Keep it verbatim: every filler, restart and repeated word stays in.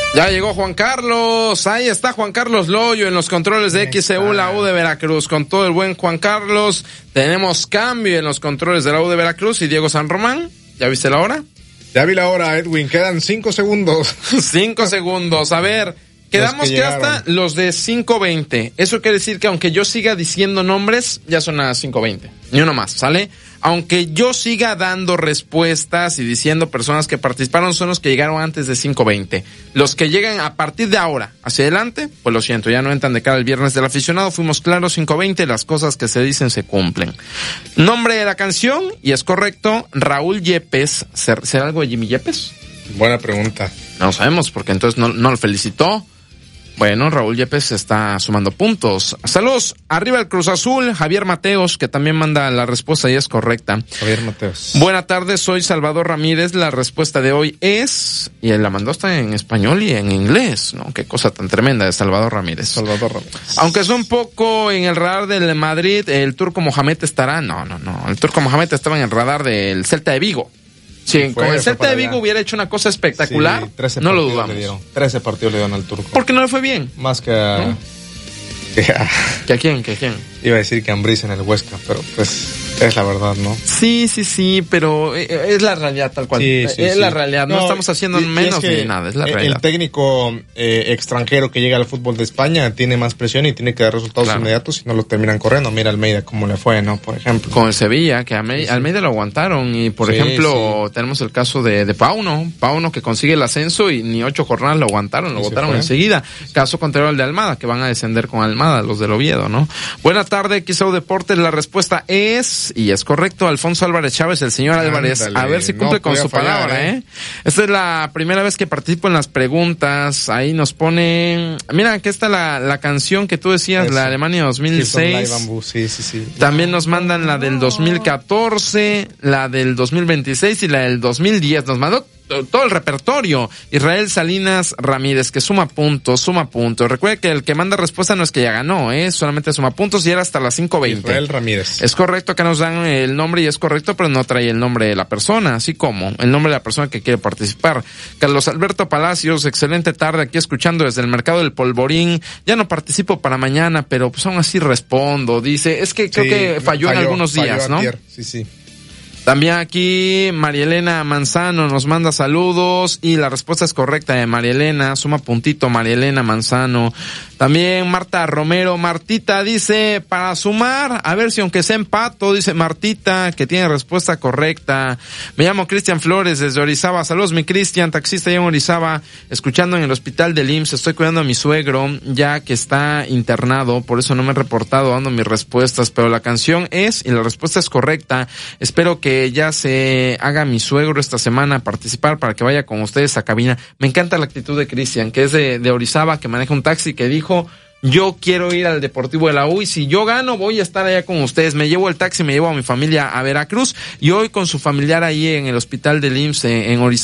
Ya llegó Juan Carlos, ahí está Juan Carlos Loyo en los controles de X E U, la U de Veracruz, con todo el buen Juan Carlos. Tenemos cambio en los controles de la U de Veracruz y Diego San Román. ¿Ya viste la hora? Ya vi la hora, Edwin, quedan cinco segundos. Cinco segundos, a ver, quedamos que, que hasta los de cinco veinte. Eso quiere decir que aunque yo siga diciendo nombres, ya son a cinco veinte. Ni uno más, ¿sale? Aunque yo siga dando respuestas y diciendo personas que participaron, son los que llegaron antes de cinco veinte. Los que llegan a partir de ahora hacia adelante, pues lo siento, ya no entran de cara al viernes del aficionado. Fuimos claros, cinco veinte, las cosas que se dicen se cumplen. Nombre de la canción, y es correcto, Raúl Yepes. ¿Será algo de Jimmy Yepes? Buena pregunta. No lo sabemos, porque entonces no, no lo felicitó. Bueno, Raúl Yepes está sumando puntos. Saludos, arriba el Cruz Azul, Javier Mateos, que también manda la respuesta y es correcta. Javier Mateos. Buena tarde, soy Salvador Ramírez, la respuesta de hoy es, y él la mandó hasta en español y en inglés, ¿no? Qué cosa tan tremenda de Salvador Ramírez. Salvador Ramírez. Aunque es un poco en el radar del Madrid, el Turco Mohamed estará, no, no, no, el Turco Mohamed estaba en el radar del Celta de Vigo. Sí, con el Celta de Vigo hubiera hecho una cosa espectacular, sí, trece no lo dudamos. Le dieron, trece partidos le dieron al Turco. ¿Por qué no le fue bien? Más que a... ¿No? Que a... ¿Que a quién? ¿Que a quién? Iba a decir que a Ambriz en el Huesca, pero pues es la verdad, ¿no? Sí, sí, sí, pero es la realidad tal cual. Sí, sí, es sí. la realidad, no, no estamos haciendo y, menos y es que ni nada, es la realidad. El técnico eh, extranjero que llega al fútbol de España tiene más presión y tiene que dar resultados claro. inmediatos y no lo terminan corriendo. Mira Almeida cómo le fue, ¿no? Por ejemplo. Con el Sevilla, que a Almeida, sí. Almeida lo aguantaron y por sí, ejemplo sí. tenemos el caso de, de Pauno, Pauno que consigue el ascenso y ni ocho jornadas lo aguantaron, lo votaron enseguida. Caso contrario al de Almada, que van a descender con Almada, los del Oviedo, ¿no? Buena tarde, X E U Deportes, la respuesta es, y es correcto, Alfonso Álvarez Chávez, el señor Álvarez, Ándale, a ver si cumple no con su fallar, palabra, ¿eh? ¿eh? Esta es la primera vez que participo en las preguntas, ahí nos ponen, mira, aquí está la, la canción que tú decías, Eso. la Alemania dos mil seis, sí, sí, sí. También nos mandan la del dos mil catorce, la del dos mil veintiséis y la del dos mil diez, nos mandó todo el repertorio. Israel Salinas Ramírez, que suma puntos, suma puntos. Recuerde que el que manda respuesta no es que ya ganó, ¿eh? Solamente suma puntos y era hasta las cinco veinte. Israel Ramírez. Es correcto que nos dan el nombre y es correcto, pero no trae el nombre de la persona, así como el nombre de la persona que quiere participar. Carlos Alberto Palacios, excelente tarde aquí escuchando desde el Mercado del Polvorín. Ya no participo para mañana, pero pues aún así respondo. Dice, es que creo sí, que falló, falló en algunos días, ¿no? Antier. Sí, sí. También aquí Marielena Manzano nos manda saludos y la respuesta es correcta de Marielena, suma puntito Marielena Manzano. También Marta Romero, Martita dice, para sumar, a ver si aunque sea empato, dice Martita, que tiene respuesta correcta. Me llamo Cristian Flores desde Orizaba, saludos mi Cristian, taxista allá en Orizaba, escuchando en el hospital del I M S S, estoy cuidando a mi suegro, ya que está internado, por eso no me he reportado dando mis respuestas, pero la canción es, y la respuesta es correcta, espero que ya se haga mi suegro esta semana participar para que vaya con ustedes a cabina. Me encanta la actitud de Cristian, que es de, de Orizaba, que maneja un taxi, que dijo, yo quiero ir al Deportivo de la U y si yo gano voy a estar allá con ustedes. Me llevo el taxi, me llevo a mi familia a Veracruz y hoy con su familiar ahí en el hospital del I M S S en Orizaba.